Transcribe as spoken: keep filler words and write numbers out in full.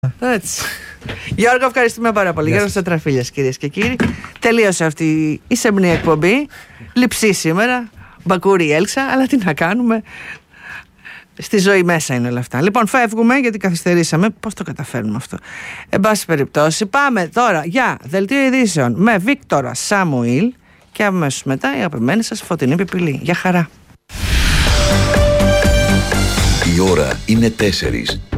Έτσι. Γιώργο, ευχαριστούμε πάρα πολύ. Γιώργος Τετραφίλιας, κυρίες και κύριοι. Τελείωσε αυτή η σεμνή εκπομπή. Λειψή σήμερα. Μπακούρι Έλξα, αλλά τι να κάνουμε. Στη ζωή μέσα είναι όλα αυτά. Λοιπόν, φεύγουμε γιατί καθυστερήσαμε. Πώς το καταφέρνουμε αυτό? Εν πάση περιπτώσει, πάμε τώρα για δελτίο ειδήσεων με Βίκτορα Σάμουιλ και αμέσως μετά η αγαπημένη σας Φωτεινή Πιπηλή. Για χαρά. Η ώρα είναι τέσσερις.